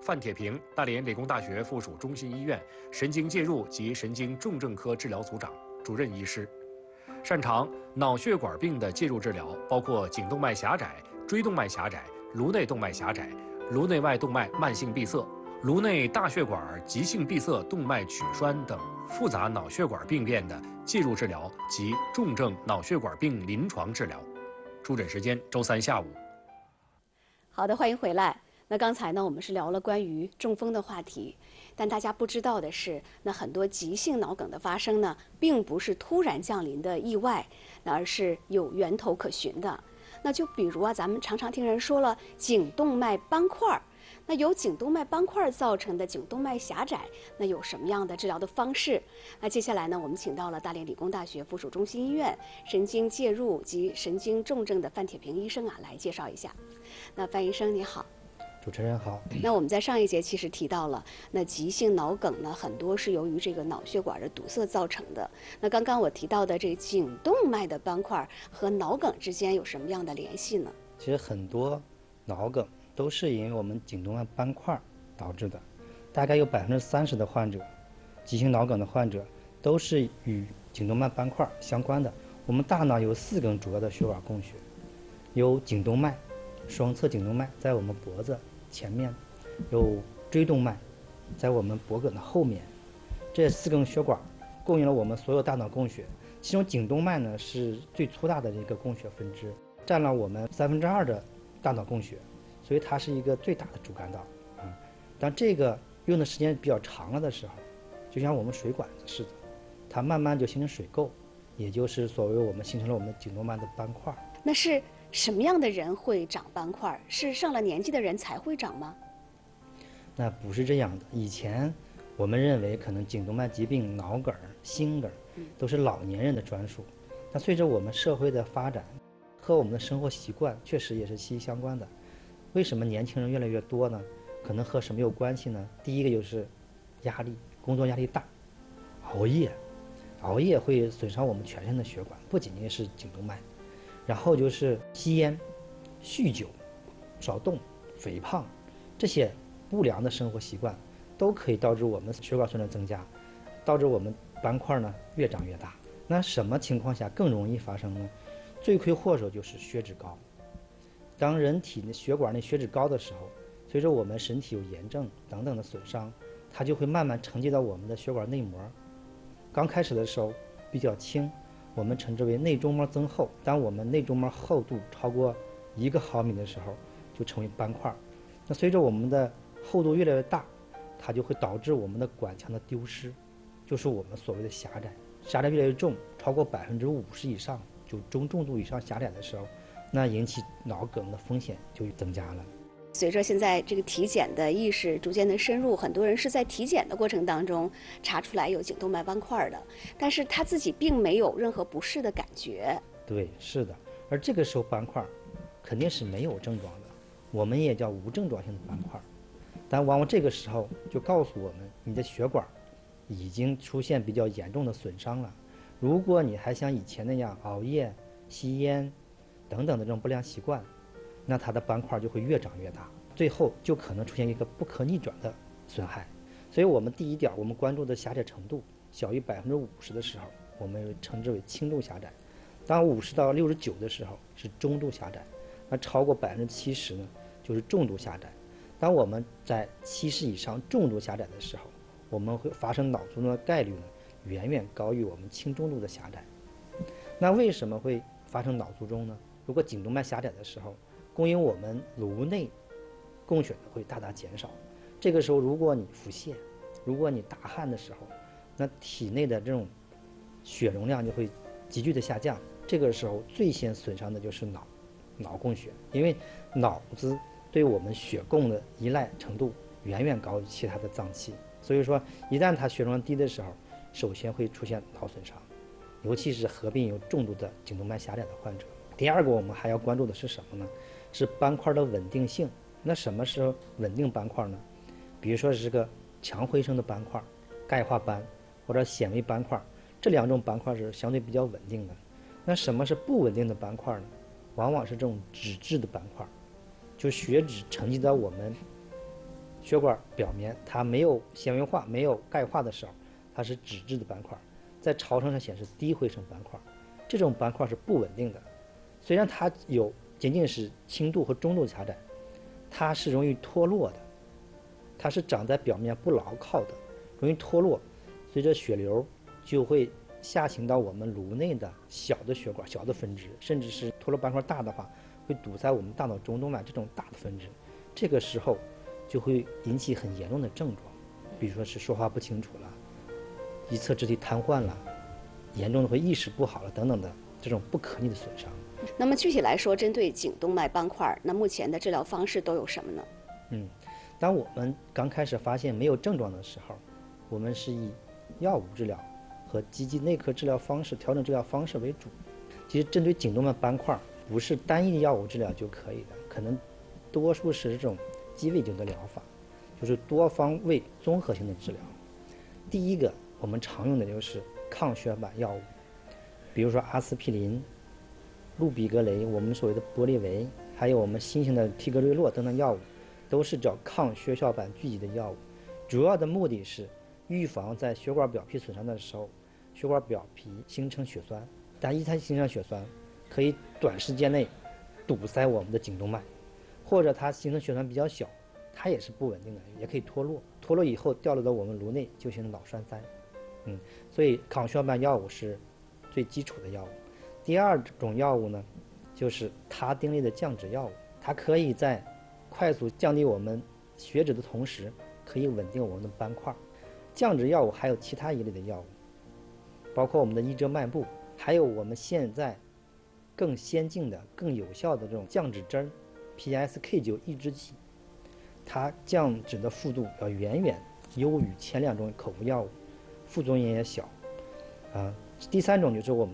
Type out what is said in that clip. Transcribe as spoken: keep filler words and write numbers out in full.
范铁平，大连理工大学附属中心医院神经介入及神经重症科治疗组长、主任医师，擅长脑血管病的介入治疗，包括颈动脉狭窄、椎动脉狭窄、颅内动脉狭窄、颅内外动脉慢性闭塞、颅内大血管急性闭塞动脉曲栓等复杂脑血管病变的介入治疗及重症脑血管病临床治疗。出诊时间周三下午。 好的，欢迎回来。那刚才呢，我们是聊了关于中风的话题，但大家不知道的是，那很多急性脑梗的发生呢，并不是突然降临的意外，那而是有源头可循的。那就比如啊，咱们常常听人说了颈动脉斑块，那由颈动脉斑块造成的颈动脉狭窄，那有什么样的治疗的方式？那接下来呢，我们请到了大连理工大学附属中心医院神经介入及神经重症的范铁平医生啊，来介绍一下。那范医生你好。 主持人好。 那我们在上一节其实提到了，那急性脑梗呢，很多是由于这个脑血管的堵塞造成的。那刚刚我提到的这个颈动脉的斑块和脑梗之间有什么样的联系呢？ 其实很多脑梗都是因为我们颈动脉斑块导致的，大概有百分之三十的患者，急性脑梗的患者都是与颈动脉斑块相关的。我们大脑有四根主要的血管供血，有颈动脉，双侧颈动脉在我们脖子前面，有椎动脉在我们脖梗的后面，这四根血管供应了我们所有大脑供血。其中颈动脉呢是最粗大的一个供血分支，占了我们三分之二的大脑供血，所以它是一个最大的主干道啊。当这个用的时间比较长了的时候，就像我们水管子似的，它慢慢就形成水垢，也就是所谓我们形成了我们的颈动脉的斑块。 那是什么样的人会长斑块？是上了年纪的人才会长吗？ 那不是这样的。以前我们认为可能颈动脉疾病、脑梗、心梗都是老年人的专属。那随着我们社会的发展和我们的生活习惯确实也是息息相关的。为什么年轻人越来越多呢？可能和什么有关系呢？第一个就是压力，工作压力大，熬夜，熬夜会损伤我们全身的血管，不仅仅是颈动脉。然后就是吸烟、酗酒、少动、肥胖，这些不良的生活习惯都可以导致我们血管损伤增加，导致我们斑块呢越长越大。那什么情况下更容易发生呢？罪魁祸首就是血脂高。当人体的血管内血脂高的时候，随着我们身体有炎症等等的损伤，它就会慢慢沉积到我们的血管内膜。刚开始的时候比较轻，我们称之为内中膜增厚。当我们内中膜厚度超过一个毫米的时候，就成为斑块。那随着我们的厚度越来越大，它就会导致我们的管腔的丢失，就是我们所谓的狭窄。狭窄越来越重，超过百分之五十以上，就中重度以上狭窄的时候，那引起脑梗的风险就增加了。 随着现在这个体检的意识逐渐的深入，很多人是在体检的过程当中查出来有颈动脉斑块的，但是他自己并没有任何不适的感觉。 对，是的。而这个时候斑块肯定是没有症状的，我们也叫无症状性的斑块。但往往这个时候就告诉我们，你的血管已经出现比较严重的损伤了。如果你还像以前那样熬夜、吸烟等等的这种不良习惯，那它的斑块就会越长越大，最后就可能出现一个不可逆转的损害。所以我们第一点，我们关注的狭窄程度小于百分之五十的时候，我们称之为轻度狭窄；当五十到六十九的时候是中度狭窄；那超过百分之七十呢，就是重度狭窄。当我们在七十以上重度狭窄的时候，我们会发生脑卒中的概率呢，远远高于我们轻中度的狭窄。那为什么会发生脑卒中呢？如果颈动脉狭窄的时候，供应我们颅内供血会大大减少。这个时候，如果你腹泻，如果你大汗的时候，那体内的这种血容量就会急剧的下降。这个时候最先损伤的就是脑脑供血，因为脑子对我们血供的依赖程度远远高于其他的脏器，所以说一旦它血容量低的时候，首先会出现脑损伤，尤其是合并有重度的颈动脉狭窄的患者。第二个我们还要关注的是什么呢？是斑块的稳定性。那什么是稳定斑块呢？比如说是个强回声的斑块、钙化斑或者显微斑块，这两种斑块是相对比较稳定的。那什么是不稳定的斑块呢？往往是这种脂质的斑块，就血脂沉积到我们血管表面它没有纤维化、没有钙化的时候，它是脂质的斑块，在超声上显示低灰层斑块，这种斑块是不稳定的。虽然它有仅仅是轻度和中度狭窄，它是容易脱落的，它是长在表面不牢靠的，容易脱落，随着血流就会下行到我们颅内的小的血管、小的分支，甚至是脱落斑块大的话，会堵塞我们大脑中动脉这种大的分支。这个时候就会引起很严重的症状，比如说是说话不清楚了，一侧肢体瘫痪了，严重的会意识不好了等等的这种不可逆的损伤。 那么具体来说，针对颈动脉斑块，那目前的治疗方式都有什么呢？ 嗯，当我们刚开始发现没有症状的时候，我们是以药物治疗和积极内科治疗方式、调整治疗方式为主。其实针对颈动脉斑块，不是单一的药物治疗就可以的，可能多数是这种鸡尾酒的疗法，就是多方位综合性的治疗。第一个我们常用的就是抗血板药物，比如说阿司匹林、氯吡格雷，我们所谓的玻利维，还有我们新型的替格瑞洛等等药物，都是找抗血小板聚集的药物，主要的目的是预防在血管表皮损伤的时候，血管表皮形成血栓，但一旦形成血栓，可以短时间内堵塞我们的颈动脉，或者它形成血栓比较小，它也是不稳定的，也可以脱落，脱落以后掉落到我们颅内就形成脑栓塞。嗯，所以抗血小板药物是最基础的药物。第二种药物呢，就是他汀类的降脂药物，它可以在快速降低我们血脂的同时，可以稳定我们的斑块。降脂药物还有其他一类的药物，包括我们的伊遮迈布，还有我们现在更先进的、更有效的这种降脂针 P S K 九 抑制剂，它降脂的幅度要远远优于前两种口服药物，副作用也小。啊，第三种就是我们